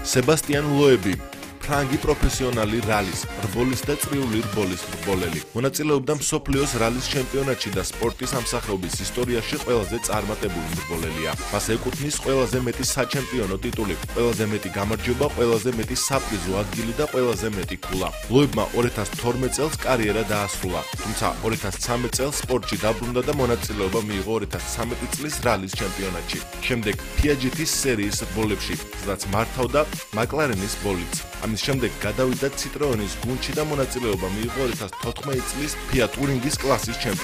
სებასტიან ლოები ფრანგი პროფესიონალი რალის, რბოლის და წრიული რბოლის რბოლელი. მონაწილეობდა მსოფლიოს რალის ჩემპიონატში და სპორტის ამსახეობის ისტორიაში ყველაზე წარმატებული რბოლელია. მას ეკუთვნის ყველაზე მეტი საჩემპიონო ტიტული, ყველაზე მეტი გამარჯვება, ყველაზე მეტი საპრიზო ადგილი და ყველაზე მეტი ქულა. ლოებმა 2012 წელს კარიერა დაასრულა, თუმცა 2013 წელს სპორტში დაბრუნდა და მონაწილეობა მიიღო 2013 წლის რალის ჩემპიონატში. შემდეგ Piaget-ის სერიის რბოლებში, სადაც მართავდა McLaren-ის ბოლიდს. ამის შემდეგ გადავიდა Citroën-ის გუნდში და მონაწილეობა მიიღო 2014 წლის Fiat Touring-ის კლასის ჩემპიონატში.